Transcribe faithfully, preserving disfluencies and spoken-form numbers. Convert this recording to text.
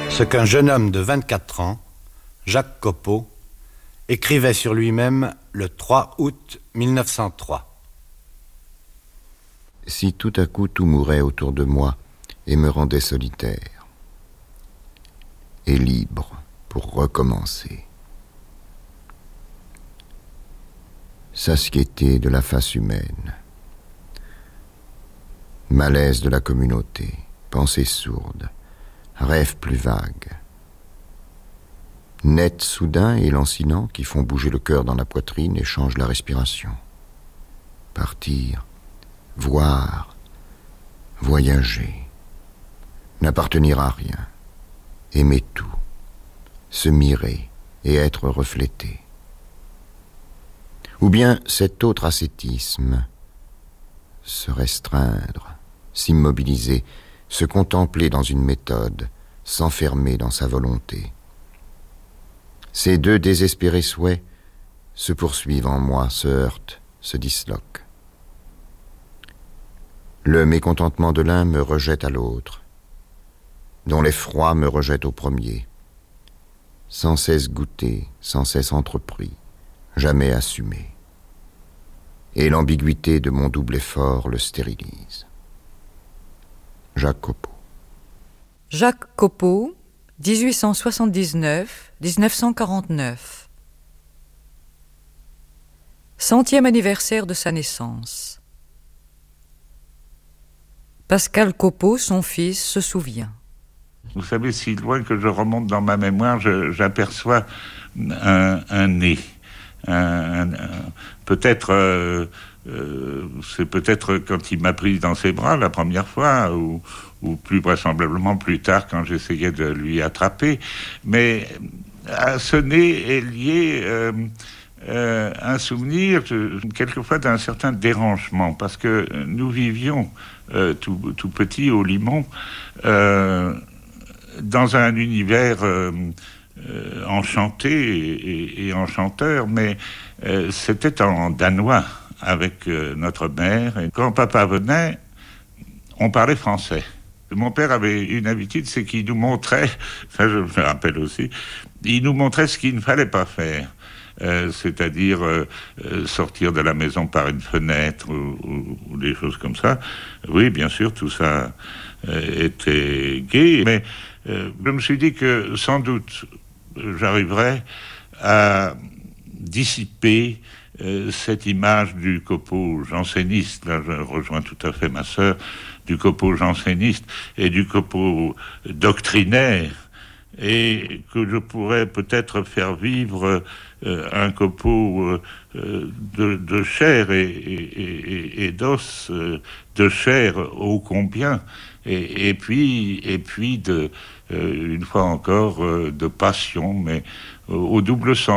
Ce qu'un jeune homme de vingt-quatre ans, Jacques Copeau, écrivait sur lui-même le trois août mille neuf cent trois. Si tout à coup tout mourait autour de moi et me rendait solitaire et libre pour recommencer. Satiété de la face humaine, malaise de la communauté, pensée sourde, rêve plus vague, net soudain et lancinant qui font bouger le cœur dans la poitrine et changent la respiration. Partir, voir, voyager, n'appartenir à rien, aimer tout, se mirer et être reflété. Ou bien cet autre ascétisme, se restreindre, s'immobiliser, se contempler dans une méthode, s'enfermer dans sa volonté. Ces deux désespérés souhaits se poursuivent en moi, se heurtent, se disloquent. Le mécontentement de l'un me rejette à l'autre, dont l'effroi me rejette au premier. Sans cesse goûté, sans cesse entrepris, jamais assumé. Et l'ambiguïté de mon double effort le stérilise. Jacques Copeau. Jacques Copeau, dix-huit cent soixante-dix-neuf à dix-neuf cent quarante-neuf. Centième anniversaire de sa naissance. Pascal Copeau, son fils, se souvient. Vous savez, si loin que je remonte dans ma mémoire, je, j'aperçois un, un nez. Un, un, un, peut-être, euh, euh, c'est peut-être quand il m'a pris dans ses bras la première fois, ou, ou plus vraisemblablement plus tard quand j'essayais de lui attraper. Mais à ce nez est lié euh, euh, un souvenir, quelquefois, d'un certain dérangement, parce que nous vivions euh, tout, tout petit au Limon, euh, dans un univers euh, euh, enchanté et, et, et enchanteur, mais euh, c'était en danois avec euh, notre mère. Et quand papa venait, on parlait français. Mon père avait une habitude, c'est qu'il nous montrait, ça je me rappelle aussi, il nous montrait ce qu'il ne fallait pas faire. Euh, c'est-à-dire euh, euh, sortir de la maison par une fenêtre ou, ou, ou des choses comme ça. Oui, bien sûr, tout ça euh, était gai, mais euh, je me suis dit que sans doute j'arriverais à dissiper euh, cette image du Copeau janséniste. Là, je rejoins tout à fait ma sœur, du Copeau janséniste et du Copeau doctrinaire, et que je pourrais peut-être faire vivre euh, un Copeau euh, de, de chair et, et, et, et d'os, euh, de chair ô combien, et, et puis et puis de euh, une fois encore euh, de passion, mais euh, au double sens.